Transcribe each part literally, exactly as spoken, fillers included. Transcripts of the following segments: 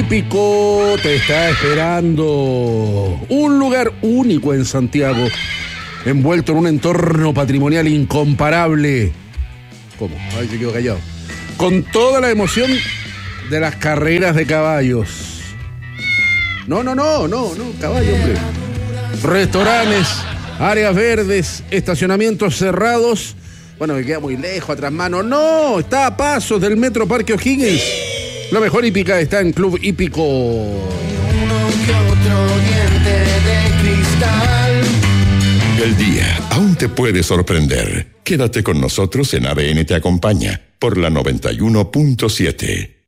Hípico te está esperando. Un lugar único en Santiago, envuelto en un entorno patrimonial incomparable. ¿Cómo? Ay, se quedó callado. Con toda la emoción de las carreras de caballos. No, no, no, no, no, caballo, hombre. Restaurantes, áreas verdes, estacionamientos cerrados. Bueno, me queda muy lejos, atrás mano. No, está a pasos del Metro Parque O'Higgins. La mejor hípica está en Club Hípico. Uno que otro diente de cristal. El día aún te puede sorprender. Quédate con nosotros en A B N Te Acompaña por la noventa y uno punto siete.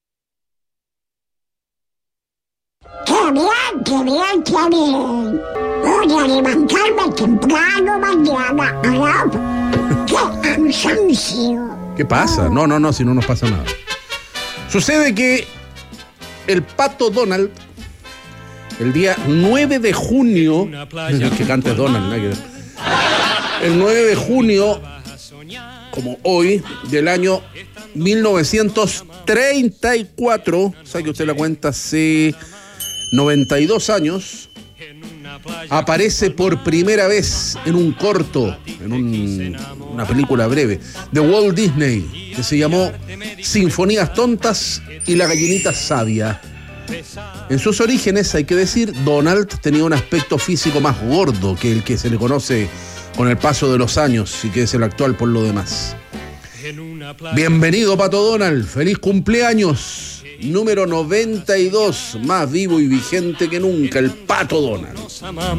¡Qué bien, qué bien, qué bien! Voy a levantarme temprano mañana. ¡Qué cansancio! ¿Qué pasa? No, no, no, si no nos pasa nada. Sucede que el Pato Donald, el día nueve de junio, que cante Donald, ¿no? El nueve de junio, como hoy, del año mil novecientos treinta y cuatro, saque usted la cuenta, hace noventa y dos años, aparece por primera vez en un corto, en un, una película breve, de Walt Disney, que se llamó Sinfonías Tontas y la Gallinita Sabia. En sus orígenes, hay que decir, Donald tenía un aspecto físico más gordo que el que se le conoce con el paso de los años y que es el actual por lo demás. Bienvenido, Pato Donald, feliz cumpleaños. Número noventa y dos, más vivo y vigente que nunca, el Pato Donald.